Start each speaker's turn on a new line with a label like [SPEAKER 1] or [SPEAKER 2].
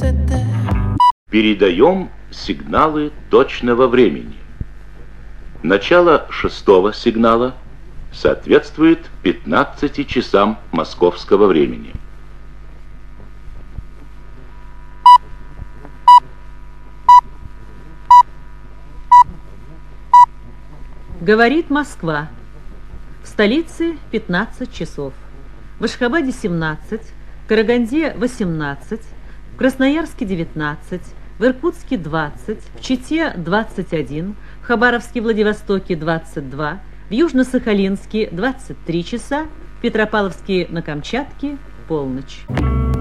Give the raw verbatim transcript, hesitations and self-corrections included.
[SPEAKER 1] Передаем сигналы точного времени. Начало шестого сигнала соответствует пятнадцати часам московского времени.
[SPEAKER 2] Говорит Москва. В столице пятнадцать часов. В Ашхабаде семнадцать, в Караганде восемнадцать, в Красноярске девятнадцать, в Иркутске двадцать, в Чите двадцать один, в Хабаровске, Владивостоке двадцать два, в Южно-Сахалинске двадцать три часа, в Петропавловске на Камчатке полночь.